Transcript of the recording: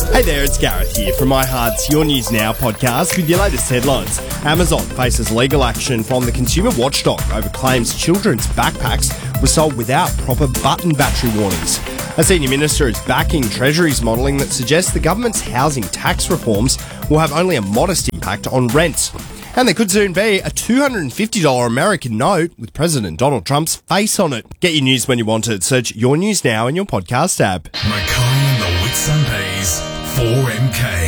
Hey there, it's Gareth here from My Heart's Your News Now podcast with your latest headlines. Amazon faces legal action from the consumer watchdog over claims children's backpacks were sold without proper button battery warnings. A senior minister is backing Treasury's modelling that suggests the government's housing tax reforms will have only a modest impact on rents. And there could soon be a $250 American note with President Donald Trump's face on it. Get your news when you want it. Search Your News Now in your podcast app. Mackay and the Whitsundays, 4MK.